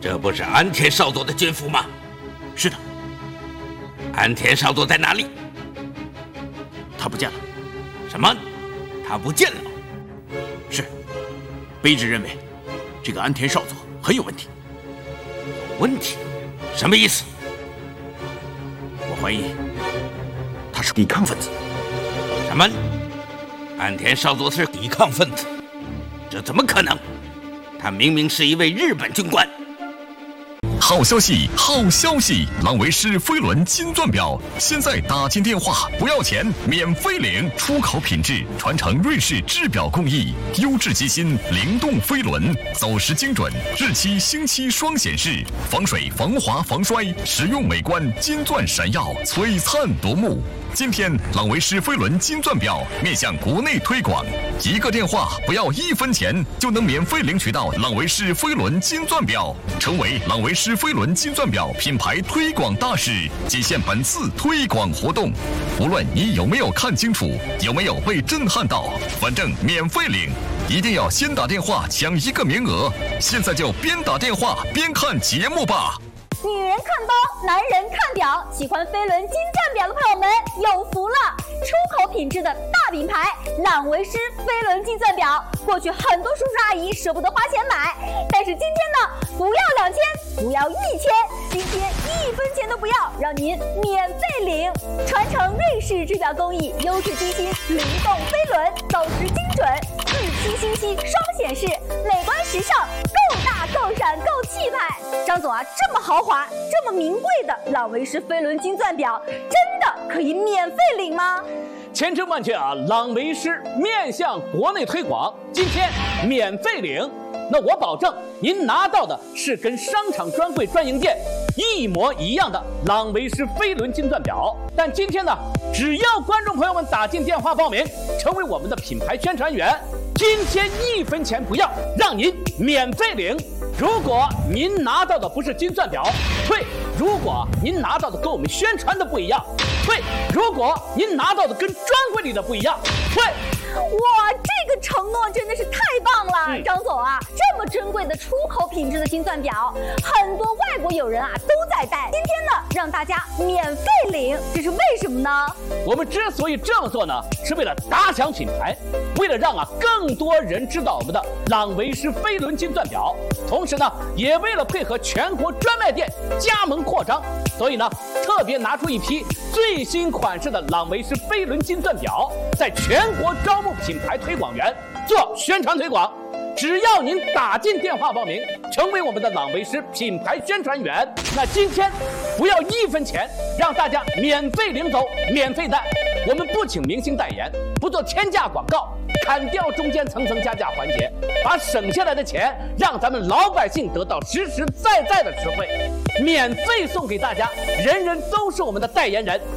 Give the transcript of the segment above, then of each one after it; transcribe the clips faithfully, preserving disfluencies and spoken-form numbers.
这不是安田少佐的军服吗？ 是的。 安田少佐在哪里？ 他不见了。 什么？他不见了？ 是。卑职认为，这个安田少佐很有问题。 有问题？什么意思？ 我怀疑他是抵抗分子。 什么？安田少佐是抵抗分子？这怎么可能？他明明是一位日本军官。 好消息，好消息！朗维诗飞轮金钻表现在打进电话不要钱，免费领，出口品质，传承瑞士制表工艺，优质机芯，灵动飞轮，走时精准，日期星期双显示，防水、防滑、防摔，实用美观，金钻闪耀，璀璨夺目。今天，朗维诗飞轮金钻表面向国内推广，一个电话不要一分钱，就能免费领取到朗维诗飞轮金钻表，成为朗维诗飞轮金钻表品牌推广大使，仅限本次推广活动。无论你有没有看清楚，有没有被震撼到，反正免费领，一定要先打电话抢一个名额。现在就边打电话边看节目吧。 女人看包，男人看表，喜欢飞轮金钻表的朋友们有福了！出口品质的大品牌朗维诗飞轮金钻表，过去很多叔叔阿姨舍不得花钱买，但是今天呢，不要两千，不要一千，今天一分钱都不要，让您免费领！传承瑞士制表工艺，优质机芯，灵动飞轮，走时精准，日期星期双显示，美观时尚，够大够闪够气派。张总啊，这么豪华、这么名贵的朗维诗飞轮金钻表，真的可以免费领吗？ 千真万确啊！朗维诗面向国内推广，今天免费领。那我保证，您拿到的是跟商场专柜专营店一模一样的朗维诗飞轮金钻表。但今天呢，只要观众朋友们打进电话报名，成为我们的品牌宣传员，今天一分钱不要，让您免费领。如果您拿到的不是金钻表，退；如果您拿到的跟我们宣传的不一样，退；如果您拿到的跟专柜里的不一样，退。 哇，这个承诺真的是太棒了， 嗯、 张总啊，这么珍贵的出口品质的金钻表，很多外国友人啊都在戴。今天呢，让大家免费领，这是为什么呢？ 我们之所以这么做呢，是为了打响品牌，为了让啊更多人知道我们的朗维诗飞轮金钻表，同时呢，也为了配合全国专卖店加盟扩张，所以呢，特别拿出一批最新款式的朗维诗飞轮金钻表，在全国招募品牌推广员做宣传推广。只要您打进电话报名，成为我们的朗维诗品牌宣传员，那今天不要一分钱，让大家免费领走，免费戴。我们不请明星代言，不做天价广告，砍掉中间层层加价环节，把省下来的钱让咱们老百姓得到实实在在的实惠，免费送给大家，人人都是我们的代言人。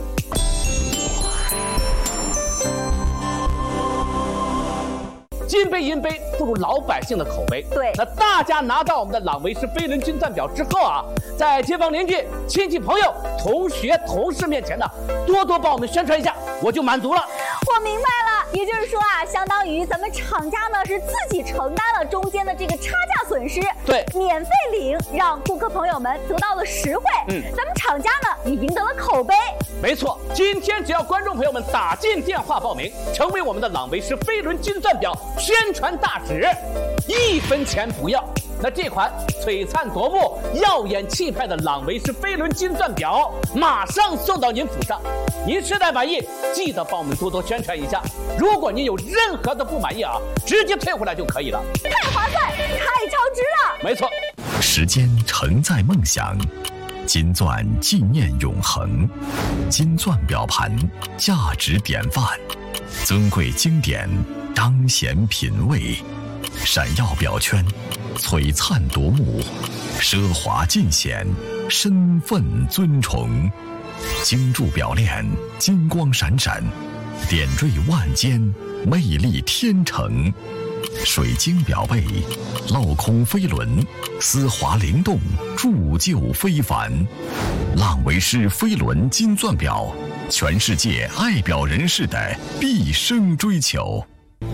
金杯银杯不如老百姓的口碑。 对， 那大家拿到我们的朗维诗飞轮金钻表之后啊，在街坊邻居、亲戚朋友、同学、同事面前呢，多多帮我们宣传一下，我就满足了。 我明白了，也就是说啊，相当于咱们厂家呢是自己承担了中间的这个差价损失， 对， 免费领，让顾客朋友们得到了实惠， 嗯， 咱们厂家呢也赢得了口碑。 没错，今天只要观众朋友们打进电话报名，成为我们的朗维诗飞轮金钻表宣传大使，一分钱不要。那这款璀璨夺目、耀眼气派的朗维诗飞轮金钻表，马上送到您府上。您实在满意，记得帮我们多多宣传一下。如果您有任何的不满意啊，直接退回来就可以了。 太划算，太超值了。 没错， 时间承载梦想，金钻纪念永恒，金钻表盘价值典范，尊贵经典彰显品味，闪耀表圈璀璨夺目，奢华尽显身份尊崇，精铸表链金光闪闪，点缀万间魅力天成，水晶表背镂空飞轮，丝滑灵动铸就非凡。朗维诗飞轮金钻表，全世界爱表人士的毕生追求。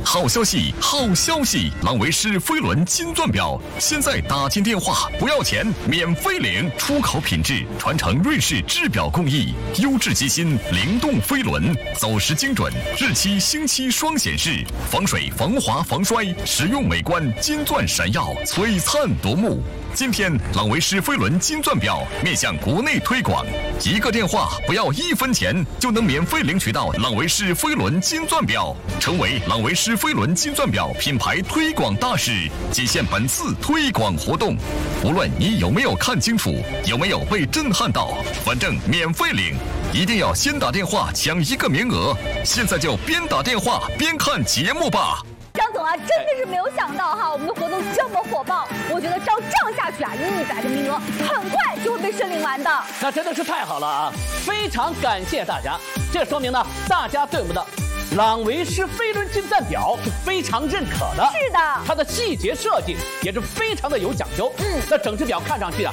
好消息，好消息！朗维诗飞轮金钻表现在打进电话不要钱，免费领，出口品质，传承瑞士制表工艺，优质机芯，灵动飞轮，走时精准，日期星期双显示，防水、防滑、防摔，实用美观，金钻闪耀，璀璨夺目。今天，朗维诗飞轮金钻表面向国内推广，一个电话不要一分钱，就能免费领取到朗维诗飞轮金钻表，成为朗维诗飞轮金钻表品牌推广大使，仅限本次推广活动。无论你有没有看清楚，有没有被震撼到，反正免费领，一定要先打电话抢一个名额。现在就边打电话边看节目吧。 张总啊，真的是没有想到哈，我们的活动这么火爆。我觉得照这样下去啊，一百个名额很快就会被申领完的。 那真的是太好了啊！非常感谢大家，这说明呢，大家对我们的朗维诗飞轮金钻表是非常认可的。 是的， 它的细节设计也是非常的有讲究。嗯，那整只表看上去啊，